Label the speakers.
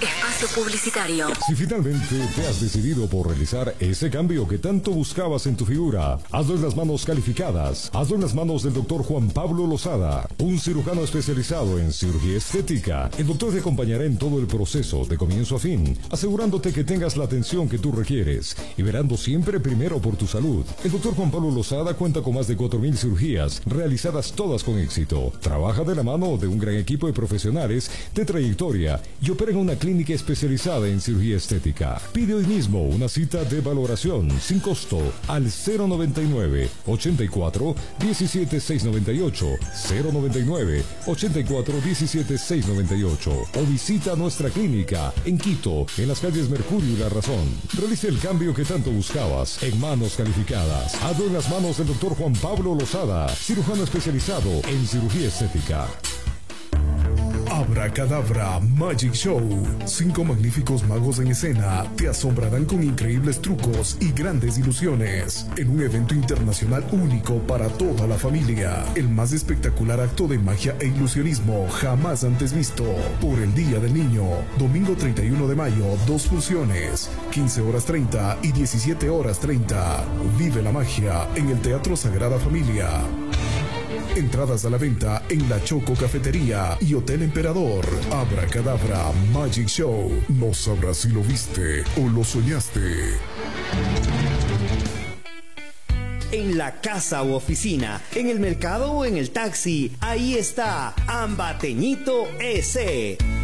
Speaker 1: Espacio publicitario.
Speaker 2: Si finalmente te has decidido por realizar ese cambio que tanto buscabas en tu figura, hazlo en las manos calificadas. Hazlo en las manos del doctor Juan Pablo Lozada, un cirujano especializado en cirugía estética. El doctor te acompañará en todo el proceso, de comienzo a fin, asegurándote que tengas la atención que tú requieres y verando siempre primero por tu salud. El doctor Juan Pablo Lozada cuenta con más de 4.000 cirugías, realizadas todas con éxito. Trabaja de la mano de un gran equipo de profesionales de trayectoria y opera en una clínica especializada en cirugía estética. Pide hoy mismo una cita de valoración sin costo al 099 84 17 698 099 84 17 698 o visita nuestra clínica en Quito, en las calles Mercurio y La Razón. Realice el cambio que tanto buscabas en manos calificadas. Hazlo en las manos del doctor Juan Pablo Lozada, cirujano especializado en cirugía estética.
Speaker 3: Abracadabra Magic Show. 5 magníficos magos en escena te asombrarán con increíbles trucos y grandes ilusiones en un evento internacional único para toda la familia. El más espectacular acto de magia e ilusionismo jamás antes visto. Por el Día del Niño, domingo 31 de mayo, 2 funciones, 15:30 y 17:30. Vive la magia en el Teatro Sagrada Familia. Entradas a la venta en La Choco Cafetería y Hotel Emperador. Abracadabra Magic Show. No sabrás si lo viste o lo soñaste.
Speaker 4: En la casa u oficina, en el mercado o en el taxi, ahí está Ambateñito S.